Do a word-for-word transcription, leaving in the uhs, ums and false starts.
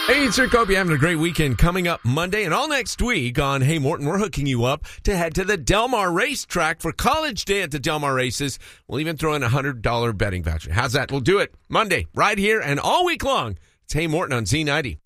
Hey, it's Rick. Hope you're having a great weekend. Coming up Monday and all next week on Hey Morton, we're hooking you up to head to the Del Mar racetrack for College Day at the Del Mar races. We'll even throw in a one hundred dollars betting voucher. How's that? We'll do it Monday right here and all week long. It's Hey Morton on Z ninety.